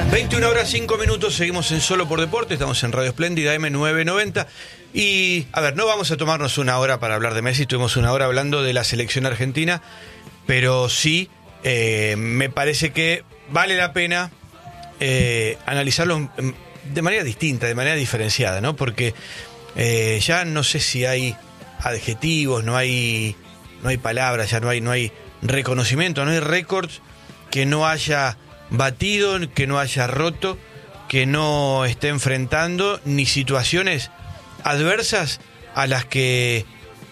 21 horas 5 minutos, seguimos en Solo por Deporte, estamos en Radio Espléndida M990 y, a ver, no vamos a tomarnos una hora para hablar de Messi, estuvimos una hora hablando de la selección argentina, pero sí, me parece que vale la pena analizarlo de manera distinta, de manera diferenciada, ¿no? Porque ya no sé si hay adjetivos, no hay palabras, ya no hay reconocimiento, no hay récords que no haya batido, que no haya roto, que no esté enfrentando ni situaciones adversas a las que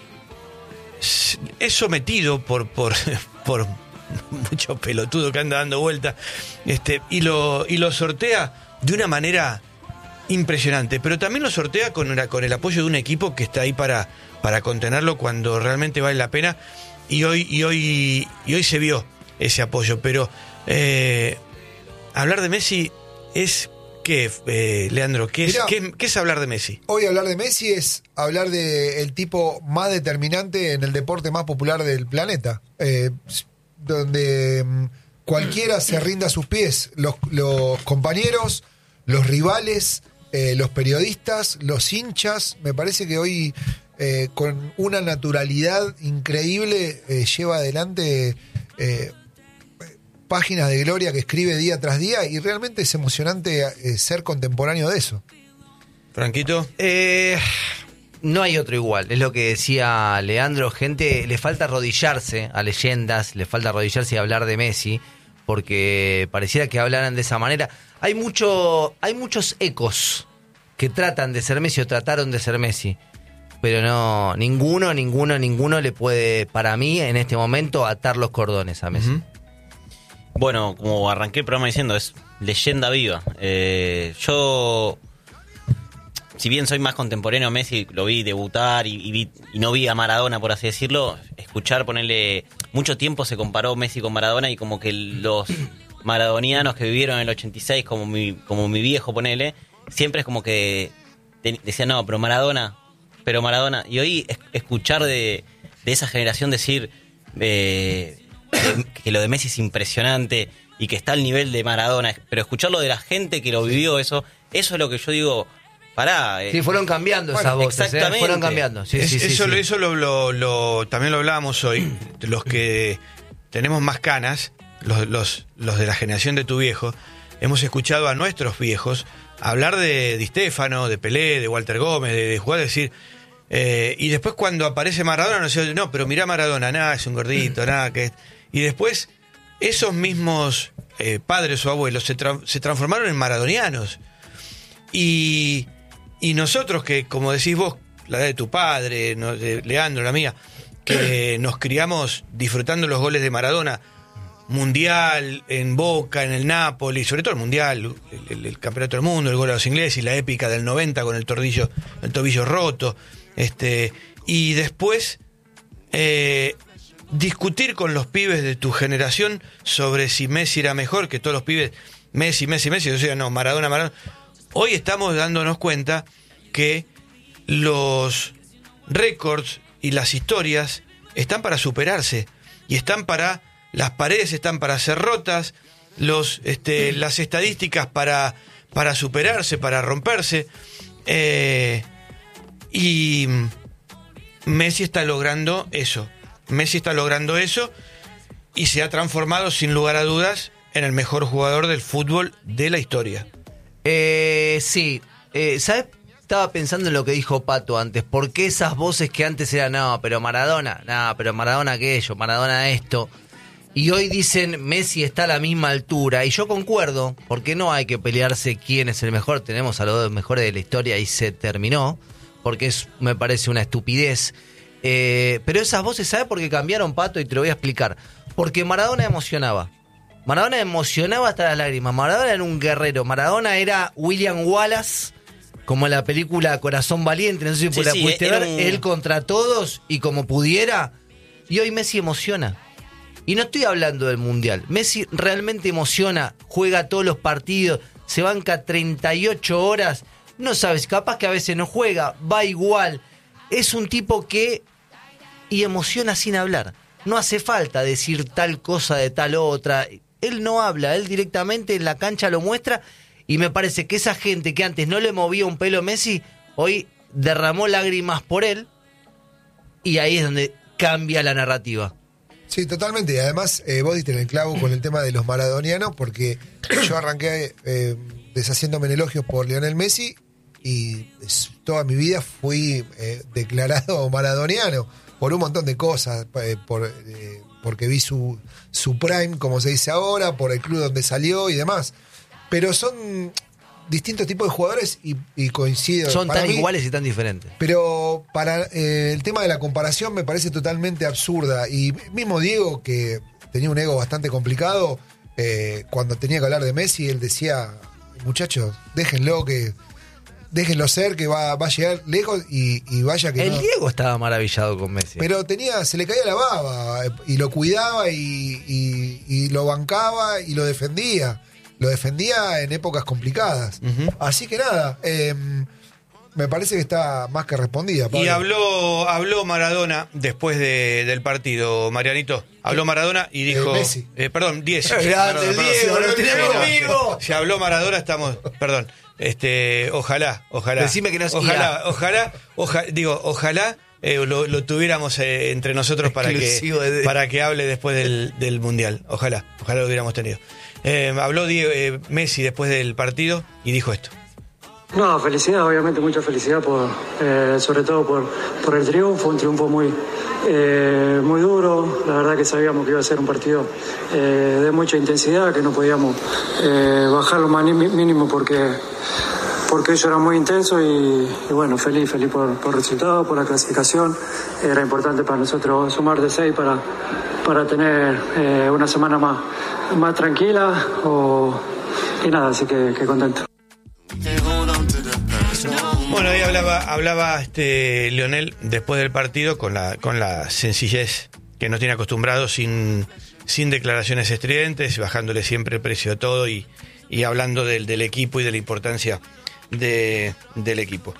es sometido por mucho pelotudo que anda dando vuelta, y lo sortea de una manera impresionante, pero también lo sortea con el apoyo de un equipo que está ahí para contenerlo cuando realmente vale la pena, y hoy se vio ese apoyo, pero hablar de Messi es ¿qué, Leandro? ¿Qué es hablar de Messi? Hoy hablar de Messi es hablar del tipo más determinante en el deporte más popular del planeta, donde cualquiera se rinda a sus pies, los compañeros, los rivales, los periodistas, los hinchas. Me parece que hoy con una naturalidad increíble lleva adelante páginas de gloria que escribe día tras día, y realmente es emocionante ser contemporáneo de eso. Franquito. No hay otro igual, es lo que decía Leandro. Gente, le falta arrodillarse a leyendas, le falta arrodillarse y hablar de Messi, porque pareciera que hablaran de esa manera. Hay muchos ecos que tratan de ser Messi o trataron de ser Messi, pero no, ninguno le puede, para mí, en este momento, atar los cordones a Messi. Uh-huh. Bueno, como arranqué el programa diciendo, es leyenda viva. Yo, si bien soy más contemporáneo a Messi, lo vi debutar y no vi a Maradona, por así decirlo, ponerle... Mucho tiempo se comparó Messi con Maradona, y como que los maradonianos que vivieron en el 86, como mi viejo, ponele, siempre es como que decían, no, pero Maradona. Y hoy escuchar de esa generación decir... que lo de Messi es impresionante y que está al nivel de Maradona, pero escucharlo de la gente que lo vivió, eso es lo que yo digo, pará. Sí, fueron cambiando esas voces, exactamente. Fueron cambiando. Sí. Eso también lo hablábamos hoy, los que tenemos más canas, los de la generación de tu viejo, hemos escuchado a nuestros viejos hablar de Di Stéfano, de Pelé, de Walter Gómez, de jugadores, decir... y después cuando aparece Maradona, no, pero mirá Maradona, nada, es un gordito, nada, que... Y después esos mismos padres o abuelos se transformaron en maradonianos. Y nosotros que, como decís vos, la edad de tu padre, de Leandro, la mía, que nos criamos disfrutando los goles de Maradona, Mundial, en Boca, en el Napoli, sobre todo el Mundial, el Campeonato del Mundo, el gol a los ingleses y la épica del 90 con el tobillo roto, y después discutir con los pibes de tu generación sobre si Messi era mejor, que todos los pibes, Messi, o sea, no, Maradona. Hoy estamos dándonos cuenta que los récords y las historias están para superarse, y las paredes están para ser rotas, las estadísticas para superarse, para romperse, y Messi está logrando eso. Y se ha transformado, sin lugar a dudas, en el mejor jugador del fútbol de la historia. Sí. ¿Sabes? Estaba pensando en lo que dijo Pato antes. ¿Por qué esas voces que antes eran, pero Maradona aquello, Maradona esto? Y hoy dicen, Messi está a la misma altura. Y yo concuerdo, porque no hay que pelearse quién es el mejor. Tenemos a los dos mejores de la historia y se terminó. Porque me parece una estupidez. Pero esas voces, ¿sabes por qué cambiaron, Pato? Y te lo voy a explicar. Porque Maradona emocionaba. Maradona emocionaba hasta las lágrimas. Maradona era un guerrero. Maradona era William Wallace, como en la película Corazón Valiente. No sé si la pudiste ver. Él contra todos y como pudiera. Y hoy Messi emociona. Y no estoy hablando del Mundial. Messi realmente emociona. Juega todos los partidos. Se banca 38 horas. No sabes, capaz que a veces no juega. Va igual. Es un tipo que... Y emociona sin hablar. No hace falta decir tal cosa de tal otra. él no habla, él directamente en la cancha lo muestra, y me parece que esa gente que antes no le movía un pelo a Messi, hoy derramó lágrimas por él, y ahí es donde cambia la narrativa. Sí, totalmente. Y además, vos diste en el clavo con el tema de los maradonianos, porque yo arranqué deshaciéndome en elogios por Lionel Messi y toda mi vida fui declarado maradoniano por un montón de cosas, porque vi su prime, como se dice ahora, por el club donde salió y demás. Pero son distintos tipos de jugadores y coincido. Son para tan mí, iguales y tan diferentes. pero para el tema de la comparación me parece totalmente absurda. Y mismo Diego, que tenía un ego bastante complicado, cuando tenía que hablar de Messi, él decía, muchachos, déjenlo ser, que va a llegar lejos y vaya que El no. Diego estaba maravillado con Messi. Pero se le caía la baba y lo cuidaba y lo bancaba y lo defendía. Lo defendía en épocas complicadas. Ujú. Así que nada, me parece que está más que respondida, Pablo. Y habló Maradona después del partido, Marianito. Habló Maradona y dijo... Messi. Perdón, 10. Grande, Perdón, Diego, lo tenemos no, vivo. Si habló Maradona, estamos... Perdón. Ojalá. Decime que no es Ojalá lo tuviéramos entre nosotros Exclusivo de- para que hable después del Mundial. Ojalá lo hubiéramos tenido. Habló Messi después del partido y dijo esto. No, felicidad, obviamente mucha felicidad sobre todo por el triunfo, un triunfo muy duro. La verdad que sabíamos que iba a ser un partido de mucha intensidad, que no podíamos bajar lo más mínimo porque eso era muy intenso y bueno, feliz por el resultado, por la clasificación. Era importante para nosotros sumar de 6 para tener una semana más tranquila y nada, así que contento. Bueno, ahí hablaba Lionel después del partido con la sencillez que nos tiene acostumbrados, sin declaraciones estridentes, bajándole siempre el precio a todo y hablando del equipo y de la importancia del equipo.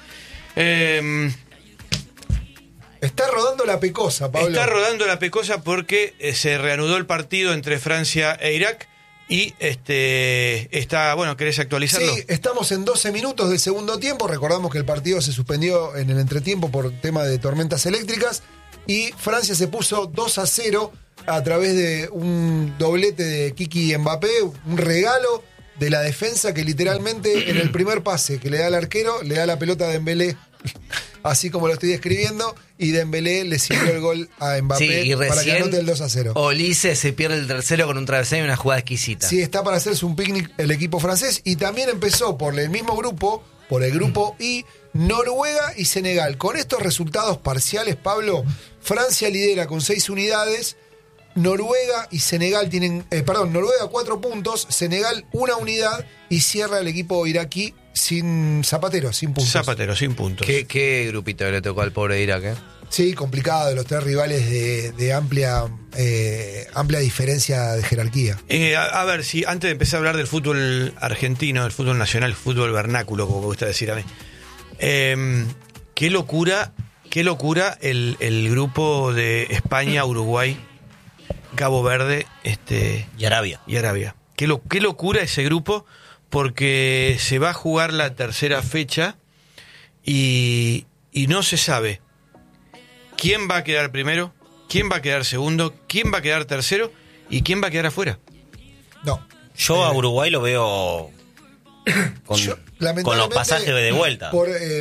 Está rodando la pecosa, Pablo. Está rodando la pecosa porque se reanudó el partido entre Francia e Irak y ¿querés actualizarlo? Sí, estamos en 12 minutos del segundo tiempo. Recordamos que el partido se suspendió en el entretiempo por tema de tormentas eléctricas y Francia se puso 2-0 a través de un doblete de Kiki Mbappé, un regalo de la defensa que literalmente en el primer pase que le da al arquero, le da la pelota a Dembélé, así como lo estoy describiendo, y Dembélé le sirvió el gol a Mbappé Sí, y para que recién anote el 2-0. Olise se pierde el tercero con un travesaño y una jugada exquisita. Sí, está para hacerse un picnic el equipo francés y también empezó por el mismo grupo, por el grupo I, Noruega y Senegal. Con estos resultados parciales, Pablo, Francia lidera con 6 unidades, Noruega y Senegal Noruega 4 puntos, Senegal 1 unidad y cierra el equipo iraquí sin Zapatero, sin puntos. Zapatero, sin puntos. ¿Qué grupito le tocó al pobre Irak, eh? Sí, complicado, los 3 rivales de amplia diferencia de jerarquía. A ver, si antes de empezar a hablar del fútbol argentino, del fútbol nacional, fútbol vernáculo, como me gusta decir a mí, qué locura el grupo de España, Uruguay, Cabo Verde Y Arabia. y Arabia. Qué locura ese grupo, porque se va a jugar la tercera fecha y no se sabe quién va a quedar primero, quién va a quedar segundo, quién va a quedar tercero y quién va a quedar afuera. No. Yo a Uruguay lo veo con los Lamentablemente, pasajes de vuelta.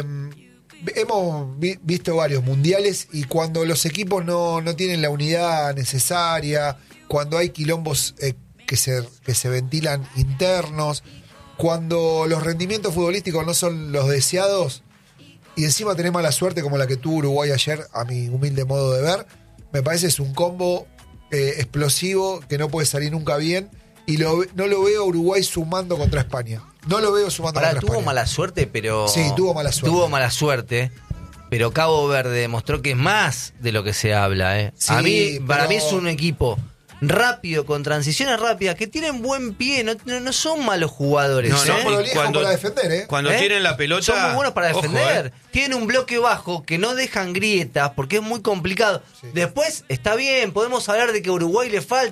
Hemos visto varios mundiales y cuando los equipos no tienen la unidad necesaria, cuando hay quilombos que se ventilan internos, cuando los rendimientos futbolísticos no son los deseados y encima tenés mala suerte como la que tuvo Uruguay ayer, a mi humilde modo de ver, me parece es un combo explosivo que no puede salir nunca bien y no lo veo a Uruguay sumando contra España. No lo veo sumando contra Tuvo España. mala suerte, pero... Sí, tuvo mala suerte. Tuvo mala suerte, pero Cabo Verde demostró que es más de lo que se habla, ¿eh? Sí, Para mí pero- es un equipo rápido, con transiciones rápidas, que tienen buen pie, no son malos jugadores. No, Son no, y prolijos cuando- para defender, ¿eh? Cuando ¿Eh? tienen la pelota... Son muy buenos para ojo, defender. Tienen un bloque bajo que no dejan grietas porque es muy complicado. Sí. Después, está bien, podemos hablar de que a Uruguay le falta.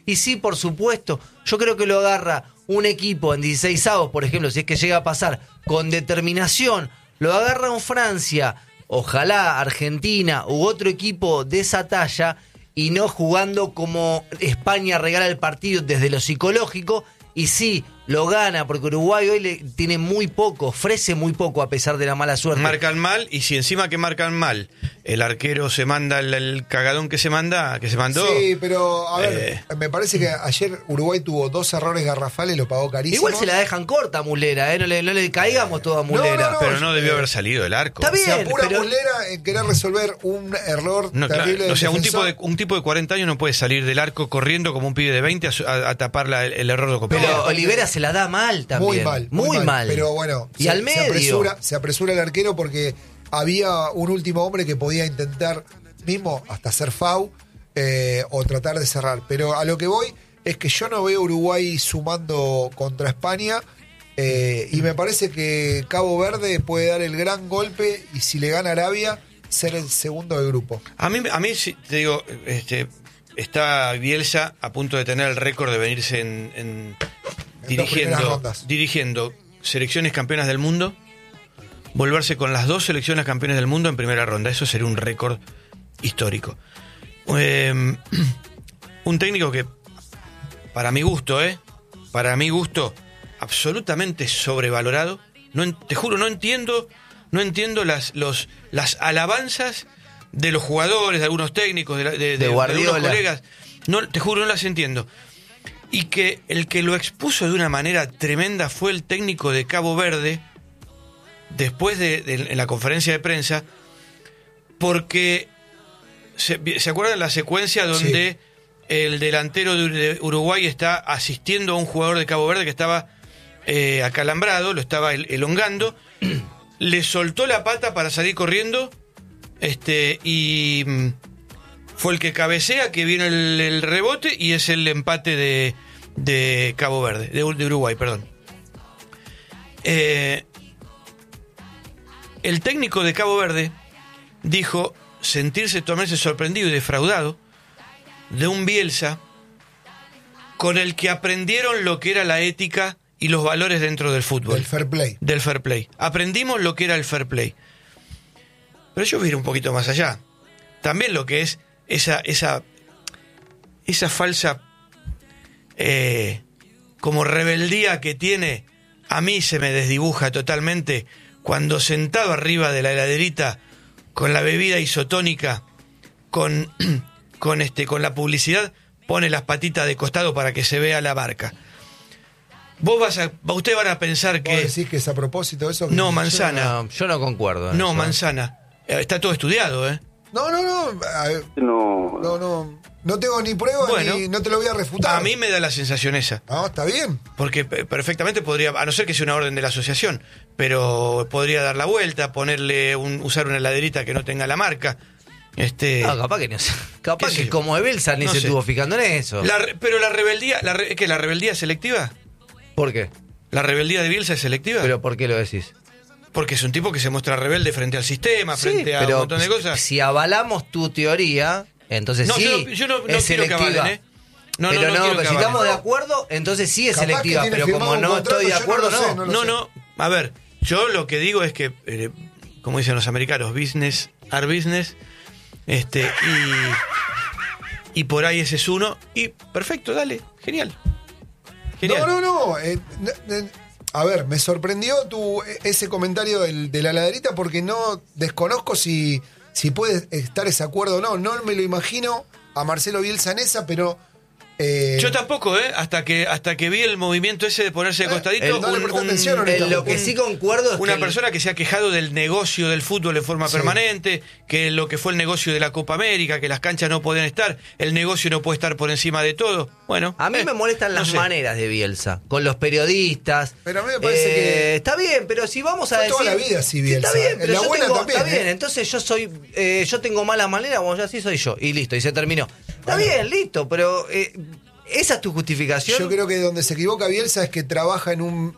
Y sí, por supuesto, yo creo que lo agarra un equipo en 16avos, por ejemplo, si es que llega a pasar, con determinación, lo agarra un Francia, ojalá Argentina u otro equipo de esa talla, y no jugando como España regala el partido desde lo psicológico, y sí, lo gana, porque Uruguay hoy tiene muy poco, ofrece muy poco a pesar de la mala suerte. Marcan mal, y si encima que marcan mal, el arquero se manda el cagadón que se mandó. Sí, pero a ver, me parece que ayer Uruguay tuvo 2 errores garrafales, lo pagó carísimo. Igual se la dejan corta a Muslera, no le caigamos todo a Muslera. Pero no debió haber salido del arco. Está bien, Se apura pero Muslera en querer resolver un error terrible del O sea, un defensor. tipo de 40 años no puede salir del arco corriendo como un pibe de 20 a tapar el error de compañero. pero Olivera se la da mal también. Muy mal. Pero bueno, y al medio. Se apresura el arquero porque había un último hombre que podía intentar mismo hasta hacer foul o tratar de cerrar. Pero a lo que voy es que yo no veo a Uruguay sumando contra España y me parece que Cabo Verde puede dar el gran golpe y si le gana a Arabia, ser el segundo del grupo. A mí sí, te digo, está Bielsa a punto de tener el récord de venirse en dirigiendo selecciones campeonas del mundo, volverse con las 2 selecciones campeonas del mundo en primera ronda. Eso sería un récord histórico. Un técnico que, para mi gusto, absolutamente sobrevalorado. Te juro, no entiendo las alabanzas de los jugadores, de algunos técnicos, de Guardiola. algunos colegas. No, te juro, no las entiendo. Y que el que lo expuso de una manera tremenda fue el técnico de Cabo Verde, después en la conferencia de prensa, porque ¿se acuerdan la secuencia donde el delantero de Uruguay está asistiendo a un jugador de Cabo Verde que estaba acalambrado, lo estaba elongando, le soltó la pata para salir corriendo, y fue el que cabecea, que viene el rebote y es el empate de Cabo Verde, de Uruguay, perdón. El técnico de Cabo Verde dijo sentirse totalmente sorprendido y defraudado de un Bielsa con el que aprendieron lo que era la ética y los valores dentro del fútbol. Del fair play. Aprendimos lo que era el fair play. Pero yo voy a ir un poquito más allá. También lo que es esa falsa como rebeldía que tiene, a mí se me desdibuja totalmente cuando sentado arriba de la heladerita con la bebida isotónica, con la publicidad, pone las patitas de costado para que se vea la marca. Ustedes van a pensar que... ¿Vos decís que es a propósito de eso? No, Manzana. Yo no concuerdo. No, Manzana. Está todo estudiado, ¿eh? No. No tengo ni pruebas ni no te lo voy a refutar. A mí me da la sensación esa. No, está bien. Porque perfectamente podría, a no ser que sea una orden de la asociación, pero podría dar la vuelta, usar una heladerita que no tenga la marca. No, capaz que no. Capaz que como Bielsa ni no se sé. estuvo fijando en eso. Pero la rebeldía, ¿qué? ¿La rebeldía es selectiva? ¿Por qué? ¿La rebeldía de Bielsa es selectiva? ¿Pero por qué lo decís? Porque es un tipo que se muestra rebelde frente al sistema, frente a un montón de cosas. Si avalamos tu teoría, entonces No, sí, yo no es quiero que selectiva. avalen, ¿eh? Pero si estamos de acuerdo, entonces sí es Capaz selectiva. que tiene Pero como firmado un no contrato, estoy de yo no acuerdo, lo sé, no. No, a ver, yo lo que digo es que, como dicen los americanos, business are business, y por ahí ese es uno, y perfecto, dale, genial. No. A ver, me sorprendió ese comentario de la heladerita porque no desconozco si puede estar ese acuerdo o no. No me lo imagino a Marcelo Bielsa en esa, pero... Yo tampoco, hasta que vi el movimiento ese de ponerse de costadito. no le presté atención, honestamente. Lo que sí concuerdo es una que persona que se ha quejado del negocio del fútbol de forma permanente, que lo que fue el negocio de la Copa América, que las canchas no pueden estar, el negocio no puede estar por encima de todo. Bueno, a mí me molestan las maneras de Bielsa, con los periodistas. Pero a mí me parece que... Está bien, pero si vamos a fue decir... toda la vida así Bielsa. Está bien, pero la buena también. Está bien, entonces yo tengo malas maneras, bueno, ya sí soy yo, y listo, y se terminó. Está bien, listo, pero... ¿esa es tu justificación? Yo creo que donde se equivoca Bielsa es que trabaja en un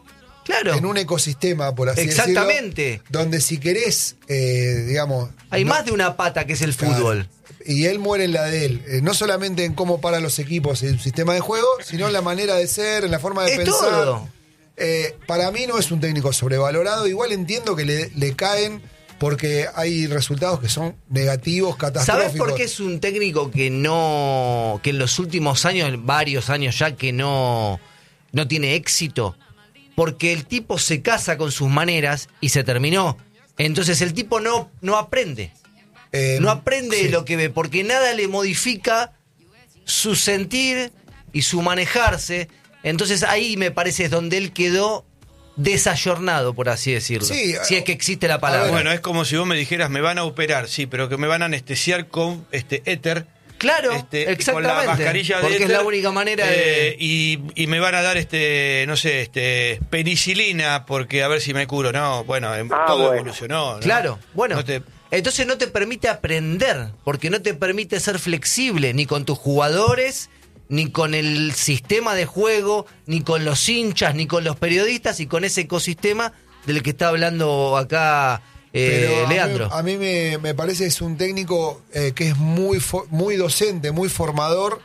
Claro. en un ecosistema, por así Exactamente. decirlo, donde si querés, digamos... Hay no- más de una pata que es el Claro. fútbol. Y él muere en la de él, no solamente en cómo para los equipos y el sistema de juego, sino en la manera de ser, en la forma de Es pensar. todo. Para mí no es un técnico sobrevalorado, igual entiendo que le caen porque hay resultados que son negativos, catastróficos. ¿Sabes por qué es un técnico que en los últimos años, varios años ya, que no tiene éxito? Porque el tipo se casa con sus maneras y se terminó. Entonces el tipo no aprende. No aprende sí. lo que ve, porque nada le modifica su sentir y su manejarse. Entonces ahí me parece es donde él quedó desayornado, por así decirlo. Sí, si es que existe la palabra. Bueno, es como si vos me dijeras, me van a operar, sí, pero que me van a anestesiar con éter. Claro, Con la exactamente. mascarilla de Porque es éter, la única manera de... y me van a dar no sé, penicilina porque a ver si me curo. No, bueno, todo evolucionó, ¿no? Claro, bueno. No te- Entonces no te permite aprender, porque no te permite ser flexible ni con tus jugadores, ni con el sistema de juego, ni con los hinchas, ni con los periodistas, y con ese ecosistema del que está hablando acá Pero Leandro. a mí me parece que es un técnico que es muy docente, muy formador,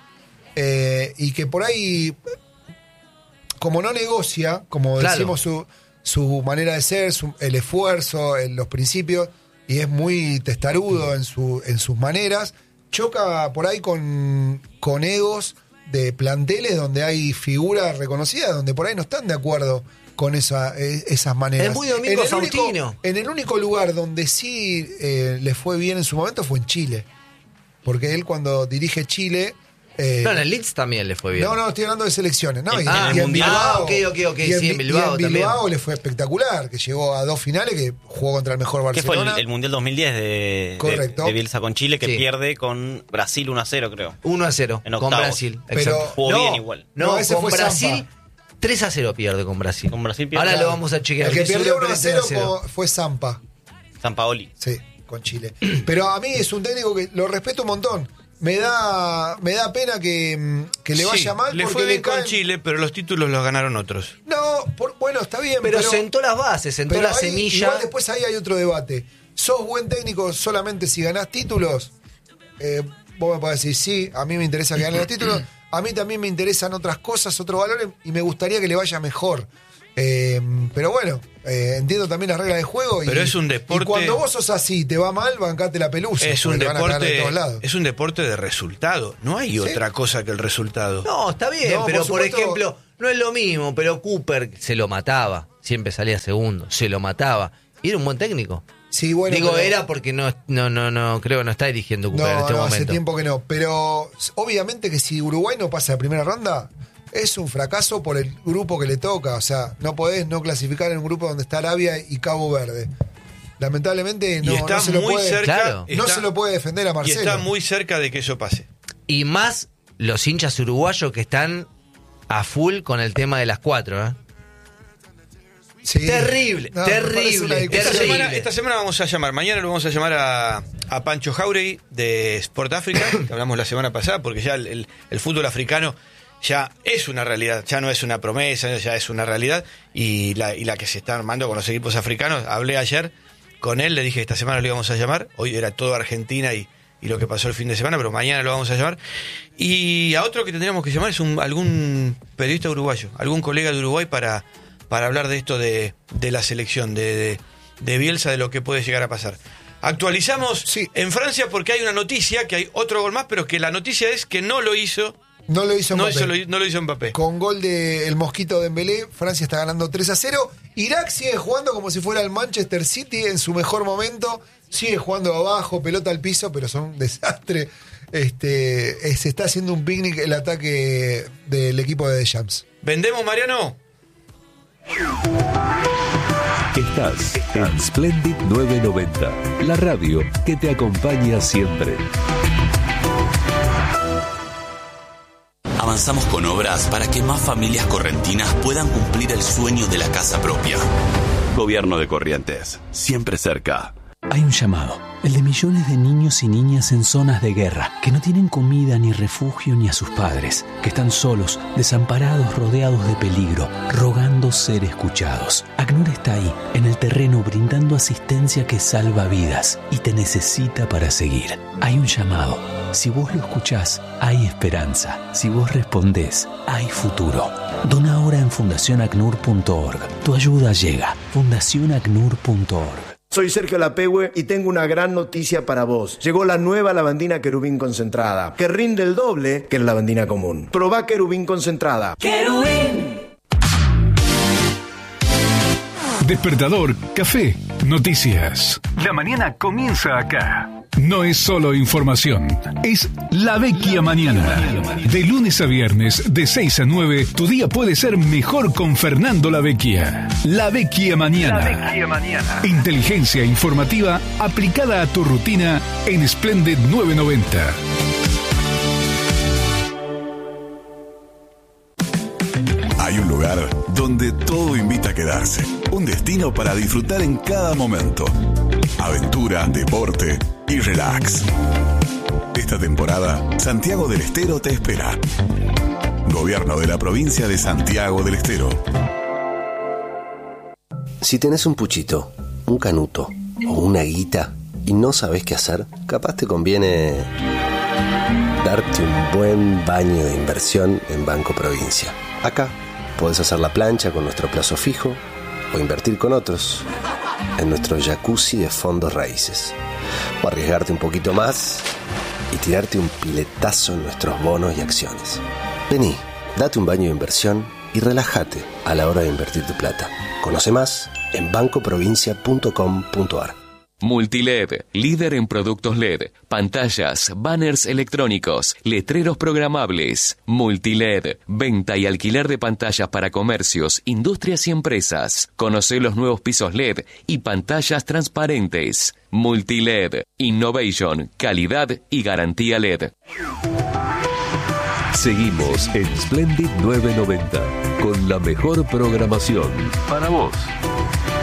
y que por ahí, como no negocia, como Claro. decimos, su manera de ser, el esfuerzo, los principios, y es muy testarudo en sus maneras, choca por ahí con egos de planteles donde hay figuras reconocidas, donde por ahí no están de acuerdo con esas maneras. Es muy Domingo Faustino. En el único lugar donde sí le fue bien en su momento fue en Chile. Porque él cuando dirige Chile... No, en el Leeds también le fue bien. No, estoy hablando de selecciones. ¿No? En Y el Mundial. ok, y en sí, en Bilbao y en Bilbao también. le fue espectacular, que llegó a 2 finales, que jugó contra el mejor ¿Qué fue Barcelona. el Mundial 2010 Correcto. de Bielsa con Chile, que Sí. pierde con Brasil 1-0, creo? 1-0 En con octavos. Brasil. Pero- Exacto. Jugó No, bien igual. No, No, ese con fue Brasil Zampa. 3-0 pierde con Brasil. Con Brasil pierde. Ahora lo vamos a chequear. El que estoy perdió seguro que 1-0 es 3-0. fue Zampa. Sampaoli. Sí, con Chile. Pero a mí es un técnico que lo respeto un montón. Me da pena que le vaya Sí, mal. le porque fue bien con caen- Chile, pero los títulos los ganaron otros. No, bueno, está bien. Pero sentó las bases, sentó pero la ahí, semilla. Igual después ahí hay otro debate. ¿Sos buen técnico solamente si ganás títulos? Vos me podés decir, sí, a mí me interesa que gane los títulos. A mí también me interesan otras cosas, otros valores, y me gustaría que le vaya mejor. Pero bueno, entiendo también las reglas de juego. Pero y, es un deporte- Y cuando vos sos así, te va mal, bancate la pelusa. Es un porque te van a cagar de deporte, todos lados. es un deporte de resultado. No hay Sí. otra cosa que el resultado. No, está bien, No, pero por por supuesto. ejemplo, no es lo mismo, pero Cooper se lo mataba, siempre salía segundo, se lo mataba. Y era un buen técnico. Sí, bueno, Digo, pero- era porque no, creo que no está dirigiendo Cooper en este hace momento. tiempo que no. Pero obviamente que si Uruguay no pasa de primera ronda, es un fracaso por el grupo que le toca. O sea, no podés no clasificar en un grupo donde está Arabia y Cabo Verde. Lamentablemente no, y está no se lo muy puede, cerca. Claro. no está- se lo puede defender a y Marcelo. está muy cerca de que eso pase. Y más los hinchas uruguayos que están a full con el tema de las 4, ¿eh? Sí. Terrible, No, me parece terrible, una discusión. terrible. Esta semana vamos a llamar, mañana lo vamos a llamar a Pancho Jauregui de Sport África, que hablamos la semana pasada, porque ya el fútbol africano ya es una realidad, ya no es una promesa, ya es una realidad, y la que se está armando con los equipos africanos. Hablé ayer con él, le dije que esta semana lo íbamos a llamar, hoy era todo Argentina y lo que pasó el fin de semana, pero mañana lo vamos a llamar. Y a otro que tendríamos que llamar es algún periodista uruguayo, algún colega de Uruguay para hablar de esto de la selección, de Bielsa, de lo que puede llegar a pasar. Actualizamos Sí. en Francia porque hay una noticia, que hay otro gol más, pero que la noticia es que no lo hizo, No lo hizo Mbappé. no lo hizo Mbappé. Con gol de el Mosquito Dembélé, Francia está ganando 3-0. Irak sigue jugando como si fuera el Manchester City en su mejor momento. Sigue jugando abajo, pelota al piso, pero son un desastre. Se está haciendo un picnic el ataque del equipo de Deschamps. ¿Vendemos, Mariano? Estás en Splendid 990, la radio que te acompaña siempre. Avanzamos con obras para que más familias correntinas puedan cumplir el sueño de la casa propia. Gobierno de Corrientes, siempre cerca. Hay un llamado, el de millones de niños y niñas en zonas de guerra, que no tienen comida ni refugio ni a sus padres, que están solos, desamparados, rodeados de peligro, rogando ser escuchados. ACNUR está ahí, en el terreno, brindando asistencia que salva vidas y te necesita para seguir. Hay un llamado. Si vos lo escuchás, hay esperanza. Si vos respondés, hay futuro. Dona ahora en fundacionacnur.org. Tu ayuda llega. fundacionacnur.org. Soy Sergio Lapehue y tengo una gran noticia para vos. Llegó la nueva lavandina Querubín concentrada, que rinde el doble que la lavandina común. Probá Querubín concentrada. ¡Querubín! Despertador, café, noticias. La mañana comienza acá. No es solo información, es La Vecchia Mañana. De lunes a viernes, de 6 a 9, tu día puede ser mejor con Fernando La Vecchia. La Vecchia Mañana. La Vecchia Mañana. Inteligencia informativa aplicada a tu rutina en Splendid 990. Hay un lugar donde todo invita a quedarse. Un destino para disfrutar en cada momento. Aventura, deporte y relax. Esta temporada, Santiago del Estero te espera. Gobierno de la provincia de Santiago del Estero. Si tenés un puchito, un canuto o una guita y no sabés qué hacer, capaz te conviene darte un buen baño de inversión en Banco Provincia. Acá podés hacer la plancha con nuestro plazo fijo o invertir con otros en nuestro jacuzzi de fondos raíces, o arriesgarte un poquito más y tirarte un piletazo en nuestros bonos y acciones. Vení, date un baño de inversión y relájate a la hora de invertir tu plata. Conoce más en bancoprovincia.com.ar. Multiled, líder en productos LED, pantallas, banners electrónicos, letreros programables. Multiled, venta y alquiler de pantallas para comercios, industrias y empresas. Conoce los nuevos pisos LED y pantallas transparentes. Multiled, innovation, calidad y garantía LED. Seguimos en Splendid 990 con la mejor programación para vos.